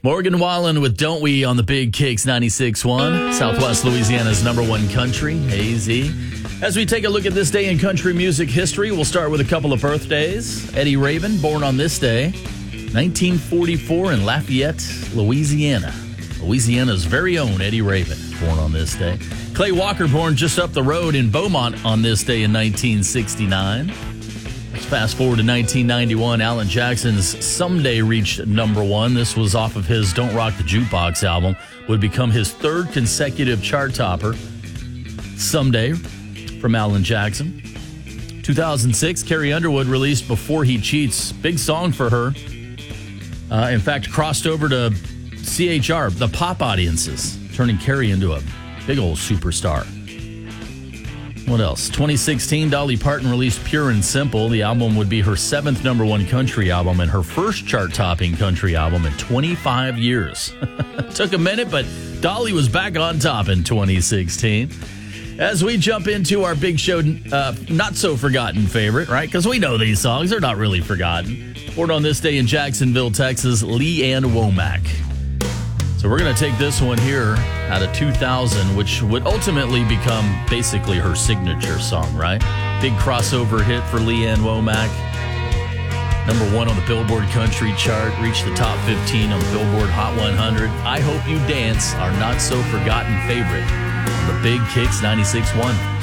Morgan Wallen with Don't We on the Big Kicks 96.1, Southwest Louisiana's number one country, AZ. As we take a look at this day in country music history, we'll start with a couple of birthdays. Eddie Raven, born on this day, 1944 in Lafayette, Louisiana. Louisiana's very own Eddie Raven, born on this day. Clay Walker, born just up the road in Beaumont on this day in 1969. Let's fast forward to 1991. Alan Jackson's Someday reached number one. This was off of his Don't Rock the Jukebox album. Would become his third consecutive chart topper. Someday from Alan Jackson. 2006, Carrie Underwood released Before He Cheats. Big song for her. In fact, crossed over to CHR, the pop audiences, turning Carrie into a big old superstar. What else? 2016, Dolly Parton released Pure and Simple. The album would be her seventh number one country album and her first chart-topping country album in 25 years. Took a minute, but Dolly was back on top in 2016. As we jump into our big show, not-so-forgotten favorite, right? Because we know these songs. They're not really forgotten. Born on this day in Jacksonville, Texas, Lee Ann Womack. So we're going to take this one here out of 2000, which would ultimately become basically her signature song, right? Big crossover hit for Lee Ann Womack. Number one on the Billboard Country chart, reached the top 15 on the Billboard Hot 100. I Hope You Dance, our not-so-forgotten favorite on the Big Kicks 96.1.